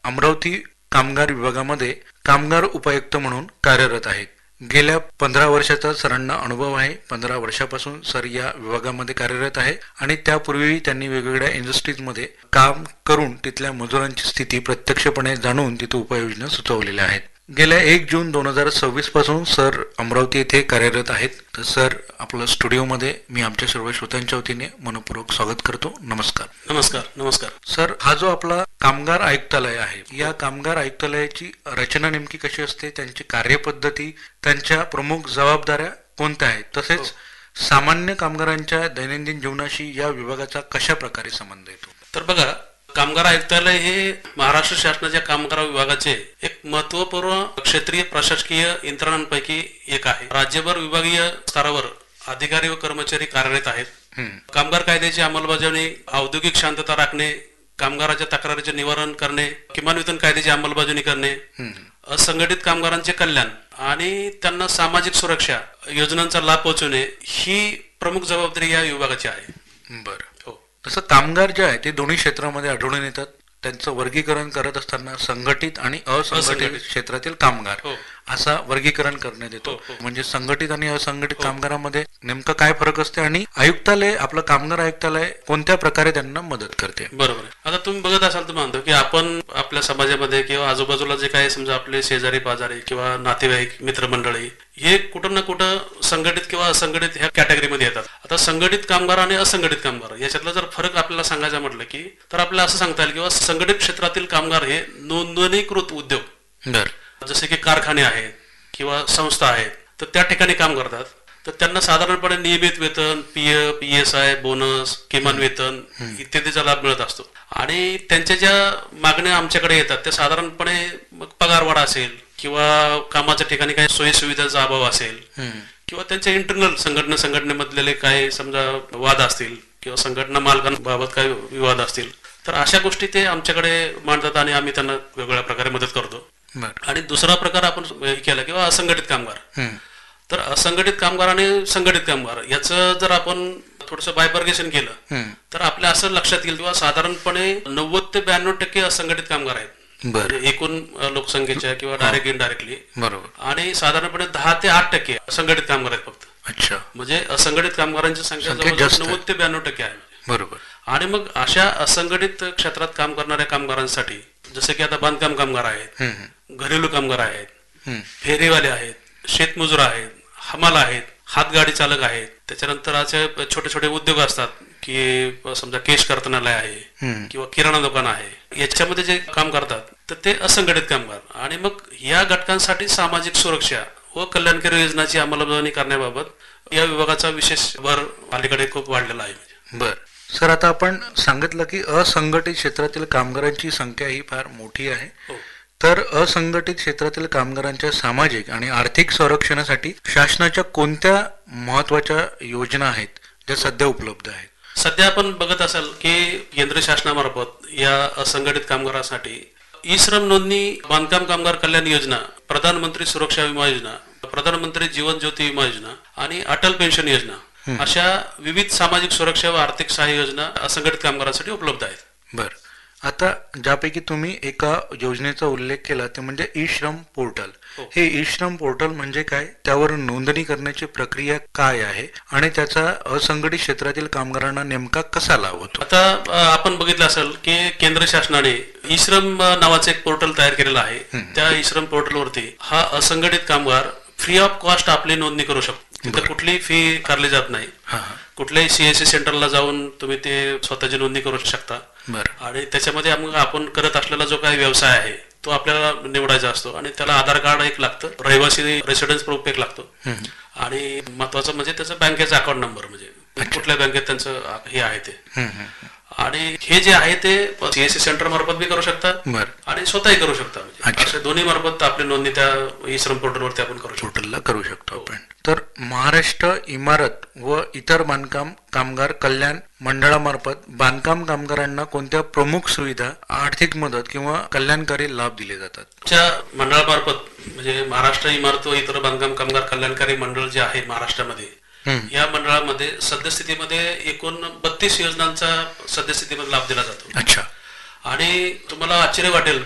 अमरावती कामगार विभागामध्ये कामगार उपायुक्त म्हणून कार्यरत आहेत. गेल्या 15 वर्षाचा सरांना अनुभव आहे. 15 वर्षापासून सर या विभागामध्ये कार्यरत आहे आणि त्यापूर्वी त्यांनी वेगवेगळ्या इंडस्ट्रीजमध्ये काम करून तिथल्या मजुरांची स्थिती प्रत्यक्षपणे जाणून तिथे उपाययोजना सुचवलेल्या आहेत. गेल्या 1 जून 2026 पासून सर अमरावती येथे कार्यरत आहेत. तर सर आपलं स्टुडिओमध्ये मी आमच्या सर्व श्रोत्यांच्या वतीने मनपूर्वक स्वागत करतो. नमस्कार. नमस्कार. नमस्कार सर, हा जो आपला कामगार आयुक्तालय आहे, या कामगार आयुक्तालयाची रचना नेमकी कशी असते, त्यांची कार्यपद्धती, त्यांच्या प्रमुख जबाबदाऱ्या कोणत्या आहेत, तसेच सामान्य कामगारांच्या दैनंदिन जीवनाशी या विभागाचा कशा प्रकारे संबंध येतो? तर बघा, कामगार आयुक्तालय हे महाराष्ट्र शासनाच्या कामगार विभागाचे एक महत्वपूर्ण क्षेत्रीय प्रशासकीय यंत्रणांपैकी एक आहे. राज्यभर विभागीय स्तरावर अधिकारी व कर्मचारी कार्यरत आहेत. कामगार कायद्याची अंमलबजावणी, औद्योगिक शांतता राखणे, कामगाराच्या तक्रारीचे निवारण करणे, किमान वेतन कायद्याची अंमलबजावणी करणे, असंघटित कामगारांचे कल्याण आणि त्यांना सामाजिक सुरक्षा योजनांचा लाभ पोहोचवणे ही प्रमुख जबाबदारी या विभागाची आहे. बरं. तसं कामगार जे आहे ते दोन्ही क्षेत्रामध्ये आढळून येतात. त्यांचं वर्गीकरण करत असताना संघटित आणि असंघटित क्षेत्रातील कामगार असा वर्गीकरण करण्यात येतो. म्हणजे संघटित आणि असंघटित कामगारांमध्ये नेमकं काय फरक असते आणि आयुक्तालय, आपलं कामगार आयुक्तालय कोणत्या प्रकारे त्यांना मदत करते? बरोबर आहे. आता तुम्ही बघत असाल तर म्हणतो की आपण आपल्या समाजामध्ये किंवा आजूबाजूला जे काही समजा आपले शेजारी पाजारी किंवा नातेवाईक मित्रमंडळी हे कुठं ना कुठं संघटित किंवा असंघटित ह्या कॅटेगरीमध्ये येतात. आता संघटित कामगार आणि असंघटित कामगार याच्यातला जर फरक आपल्याला सांगायचा म्हटलं की तर आपल्याला असं सांगता येईल किंवा संघटित क्षेत्रातील कामगार हे नोंदणीकृत उद्योग जसे की कारखाने आहेत किंवा संस्था आहेत तर त्या ठिकाणी काम करतात. तर त्यांना साधारणपणे नियमित वेतन, पीएफ, ESI, बोनस, किमान वेतन इत्यादीचा लाभ मिळत असतो. आणि त्यांच्या ज्या मागण्या आमच्याकडे येतात त्या साधारणपणे मग पगारवाढ असेल किंवा कामाच्या ठिकाणी काही सोयी सुविधांचा अभाव असेल किंवा त्यांच्या इंटरनल संघटनेमधले काही समजा वाद असतील किंवा संघटना मालकांबाबत काही विवाद असतील तर अशा गोष्टी ते आमच्याकडे मांडतात आणि आम्ही त्यांना वेगवेगळ्या प्रकारे मदत करतो. आणि दुसरा प्रकार आपण केला किंवा असंघटित कामगार. तर असंघटित कामगार आणि संघटित कामगार याचं जर आपण थोडंसं बायफर्गेशन केलं तर आपल्या असं लक्षात येईल किंवा साधारणपणे 90 ते 92% असंघटित कामगार आहेत एकूण लोकसंख्येच्या किंवा डायरेक्ट इनडायरेक्टली. बरोबर. आणि साधारणपणे 10 ते 8% संघटित कामगार आहेत फक्त. अच्छा. म्हणजे असंघटित कामगारांची संख्या 90 ते 92% आहे. बरोबर. आणि मग अशा असंघटित क्षेत्रात काम करणाऱ्या कामगारांसाठी जसे की आता बांधकाम कामगार आहेत, घरेलू कामगार आहेत, फेरीवाले आहेत, शेतमजूर आहेत, हमाल आहेत, हातगाडी चालक आहेत, त्याच्यानंतर असे छोटे छोटे उद्योग असतात की समजा केश कर्तनालय आहे किंवा किराणा दुकान आहे, याच्यामध्ये जे काम करतात तर ते असंघटित कामगार. आणि मग या घटकांसाठी सामाजिक सुरक्षा व कल्याणकारी योजनाची अंमलबजावणी करण्याबाबत या विभागाचा विशेष भर अलीकडे खूप वाढलेला आहे. बर सर, आता आपण सांगितलं की असंघटित क्षेत्रातील कामगारांची संख्या ही फार मोठी आहे. तर असंघटित क्षेत्रातील कामगारांच्या सामाजिक आणि आर्थिक संरक्षणासाठी शासनाच्या कोणत्या महत्वाच्या योजना आहेत ज्या सध्या उपलब्ध आहेत? सध्या आपण बघत असाल की केंद्र शासनामार्फत या असंघटित कामगारांसाठी ई-श्रम नोंदणी, बांधकाम कामगार कल्याण योजना, प्रधानमंत्री सुरक्षा विमा योजना, प्रधानमंत्री जीवन ज्योती विमा योजना आणि अटल पेन्शन योजना अशा विविध सामाजिक सुरक्षा व आर्थिक सहाय्य योजना असंघटित कामगारांसाठी उपलब्ध आहेत. बर. आता ज्यापैकी तुम्ही एका योजनेचा उल्लेख केला ते म्हणजे ई-श्रम पोर्टल. हे ई-श्रम पोर्टल म्हणजे काय, त्यावर नोंदणी करण्याची प्रक्रिया काय आहे आणि त्याचा असंघटित क्षेत्रातील कामगारांना नेमका कसा लाभ होतो? आता आपण बघितलं असेल की केंद्र शासनाने ई-श्रम नावाचं एक पोर्टल तयार केलेलं आहे. त्या ई-श्रम पोर्टलवरती हा असंघटित कामगार फ्री ऑफ कॉस्ट आपली नोंदणी करू शकतो. तिथे कुठलीही फी करली जात नाही. कुठल्याही CSC सेंटरला जाऊन तुम्ही ते स्वतःची नोंदणी करू शकता. आणि त्याच्यामध्ये आपण करत असलेला जो काही व्यवसाय आहे तो आपल्याला निवडायचा असतो आणि त्याला आधार कार्ड एक लागतं, रहिवासी रेसिडेन्स प्रूफ एक लागतो आणि महत्वाचं म्हणजे त्याचा बँकेचा अकाउंट नंबर, म्हणजे कुठल्या बँकेत त्यांचं हे आहे ते. आणि हे जे आहे ते CSC सेंटर मार्फत बी करू शकतात आणि स्वतःही करू शकता. म्हणजे अशा दोन्ही मार्फत आपली नोंदणी त्या ई-श्रम पोर्टलवरती आपण करू शकतो आपण. तर महाराष्ट्र इमारत व इतर बांधकाम कामगार कल्याण मंडळामार्फत बांधकाम कामगारांना कोणत्या प्रमुख सुविधा, आर्थिक मदत किंवा कल्याणकारी लाभ दिले जातात? त्या मंडळामार्फत म्हणजे महाराष्ट्र इमारत व इतर बांधकाम कामगार कल्याणकारी मंडळ जे आहे महाराष्ट्रामध्ये, या मंडळामध्ये सद्यस्थितीमध्ये एकूण 32 योजनांचा सद्यस्थितीमध्ये लाभ दिला जातो. अच्छा. आणि तुम्हाला आश्चर्य वाटेल